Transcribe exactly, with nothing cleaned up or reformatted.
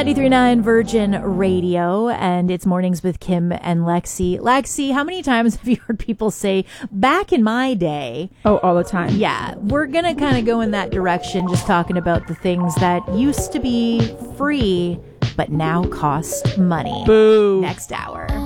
ninety-three point nine Virgin Radio, and it's Mornings with Kim and Lexi. Lexi, how many times have you heard people say, back in my day? Oh, all the time. Yeah, we're going to kind of go in that direction, just talking about the things that used to be free, but now cost money. Boo. Next hour.